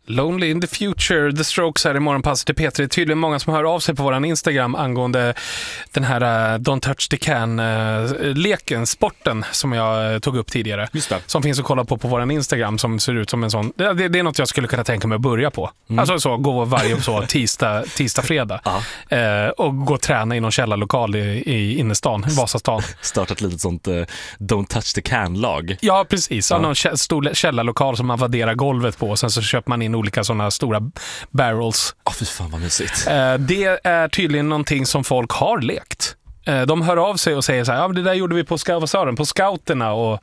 Lonely in the future, The Strokes här i morgonpasset till P3. Det är tydligen många som hör av sig på våran Instagram angående den här Don't touch the can-leken, sporten som jag tog upp tidigare. Just det. Som finns att kolla på våran Instagram som ser ut som en sån... Det är något jag skulle kunna tänka mig att börja på. Alltså så, gå varje så, tisdag, fredag. Och gå och träna i någon källarlokal i innerstan, Vasastan. Starta ett litet sånt Don't touch the can-lag. Ja, precis. Någon stor källarlokal som man vadderar golvet på och sen så köper man in olika sådana stora barrels. Fy fan vad mysigt. Det är tydligen någonting som folk har lekt. De hör av sig och säger så här, ja, det där gjorde vi på scouterna och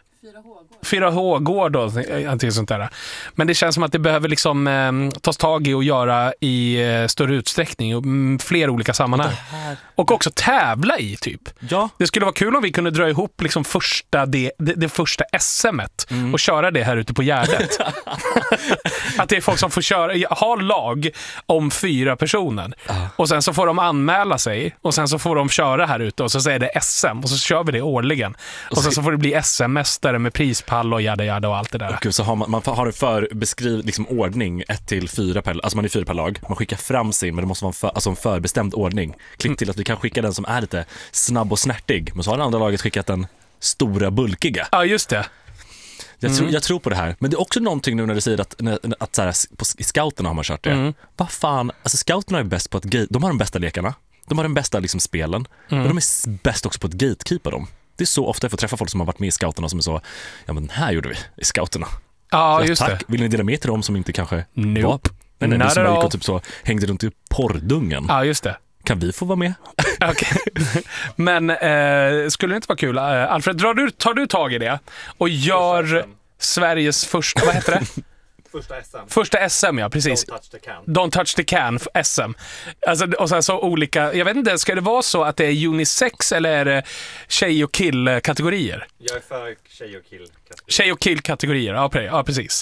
4H-gård och någonting sånt där. Men det känns som att det behöver liksom tas tag i och göra i större utsträckning och fler olika sammanhang. Och också tävla i typ. Ja. Det skulle vara kul om vi kunde dra ihop liksom det första SM-et och köra det här ute på Gärdet. Att det är folk som får ha lag om 4 personer. Och sen så får de anmäla sig och sen så får de köra här ute och så säger det SM och så kör vi det årligen. Och sen så får det bli SM-mästare med prispall och jada och allt det där. Och så har man har en förbeskriven liksom ordning 1-4 per, alltså man är 4 per lag. Man skickar fram sin, men det måste vara en förbestämd ordning. Klipp till att vi kan skicka den som är lite snabb och snärtig, men så har det andra laget skickat den stora bulkiga. Ja, just det. Jag tror på det här. Men det är också någonting nu när du säger att så här, i scouterna har man kört det. Vad fan, alltså scouterna är bäst på att de har de bästa lekarna. De har den bästa liksom spelen. Men de är bäst också på att gatekeepa dem. Det är så ofta jag får träffa folk som har varit med i scouterna som är så, ja men här gjorde vi i scouterna. Ja, just tack. det. Vill ni dela med till dem som inte kanske var? Nej, det som gick och typ så hängde runt i porrdungen. Ja, just det. Kan vi få vara med? Okay. Men skulle det inte vara kul? Alfred, tar du tag i det och gör Sveriges första, vad heter det? Första SM, ja, precis. Don't touch the can SM. Alltså, och sen så olika, jag vet inte, ska det vara så att det är unisex eller är det tjej- och kill-kategorier? Jag är för tjej- och kill-kategorier. Tjej- och kill-kategorier, ja precis.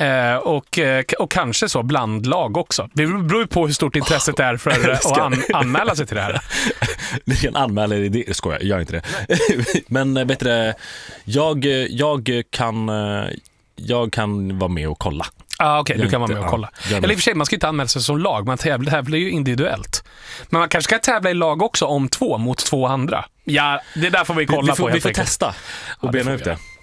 Och kanske så blandlag också. Det beror på hur stort intresset är för att anmäla sig till det här. Ni kan anmäla det, skojar, gör inte det. Men vet du, jag kan vara med och kolla. Okej, du kan vara med och kolla. Eller i och för sig, man ska inte anmäla sig som lag. Man tävlar ju individuellt. Men man kanske ska tävla i lag också om 2 mot 2 andra. Ja, det där får vi kolla på. Vi får testa och bena ut det.